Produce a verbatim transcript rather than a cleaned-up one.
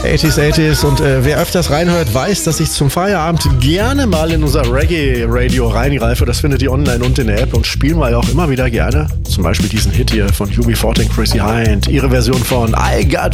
achtziger, achtziger und äh, wer öfters reinhört, weiß, dass ich zum Feierabend gerne mal in unser Reggae-Radio reingreife. Das findet ihr online und in der App und spielen wir ja auch immer wieder gerne. Zum Beispiel diesen Hit hier von U B vierzehn, Chrissy Hind, ihre Version von I Got